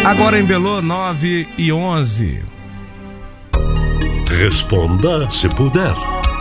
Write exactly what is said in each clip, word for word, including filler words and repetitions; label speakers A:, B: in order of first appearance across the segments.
A: Agora em Belô, nove e onze.
B: Responda se puder.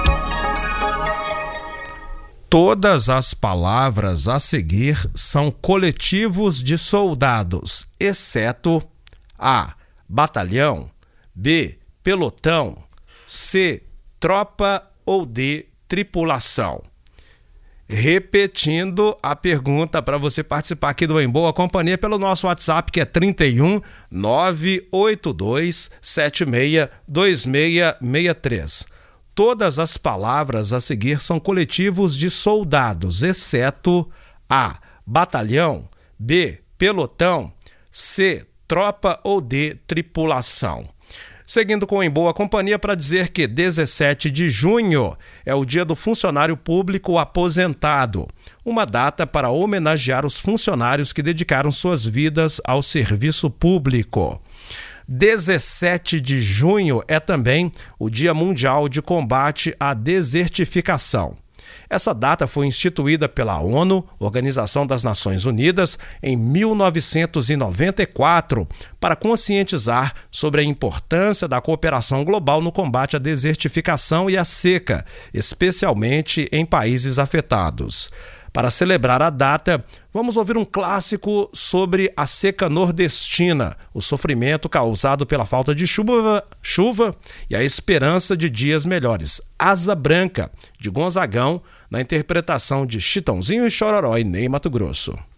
A: Todas as palavras a seguir são coletivos de soldados, exceto A. Batalhão, B. Pelotão, C. Tropa ou D. Tripulação. Repetindo a pergunta para você participar aqui do Em Boa Companhia pelo nosso WhatsApp, que é trinta e um, nove oito dois, sete seis dois seis seis três. Todas as palavras a seguir são coletivos de soldados, exceto A. Batalhão, B. Pelotão, C. Tropa ou D. Tripulação. Seguindo com Em Boa Companhia para dizer que dezessete de junho é o Dia do Funcionário Público Aposentado, uma data para homenagear os funcionários que dedicaram suas vidas ao serviço público. dezessete de junho é também o Dia Mundial de Combate à Desertificação. Essa data foi instituída pela ONU, Organização das Nações Unidas, em mil novecentos e noventa e quatro, para conscientizar sobre a importância da cooperação global no combate à desertificação e à seca, especialmente em países afetados. Para celebrar a data, vamos ouvir um clássico sobre a seca nordestina, o sofrimento causado pela falta de chuva, chuva e a esperança de dias melhores. Asa Branca, de Gonzagão, na interpretação de Chitãozinho e Chororó e Ney Matogrosso.